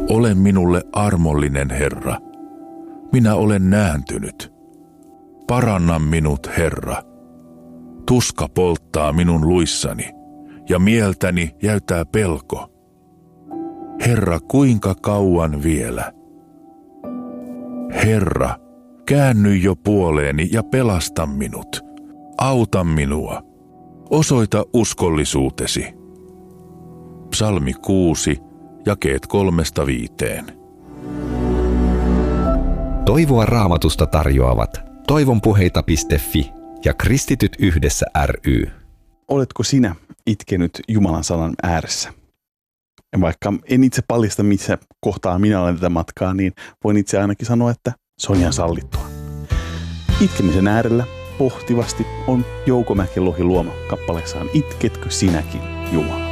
Ole minulle armollinen, Herra. Minä olen nääntynyt. Paranna minut, Herra. Tuska polttaa minun luissani ja mieltäni jäytää pelko. Herra, kuinka kauan vielä? Herra, käänny jo puoleeni ja pelasta minut. Auta minua. Osoita uskollisuutesi. Psalmi 6, jakeet 3-5. Toivoa Raamatusta tarjoavat toivonpuheita.fi ja Kristityt yhdessä ry. Oletko sinä itkenyt Jumalan sanan ääressä? Ja vaikka en itse paljasta, missä kohtaa minä olen tätä matkaa, niin voin itse ainakin sanoa, että se on ihan sallittua. Itkemisen äärellä pohtivasti on Jouko Mäkilohi luoma kappaleessaan Itketkö sinäkin, Jumala?